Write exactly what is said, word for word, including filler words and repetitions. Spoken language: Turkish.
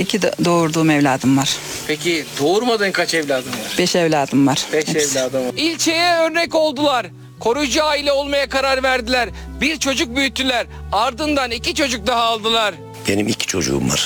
İki de- doğurduğum evladım var. Peki doğurmadığın kaç evladın var? Beş evladım var. Beş Hepsi. evladım var. İlçeye örnek oldular. Koruyucu aile olmaya karar verdiler. Bir çocuk büyüttüler. Ardından iki çocuk daha aldılar. Benim iki çocuğum var.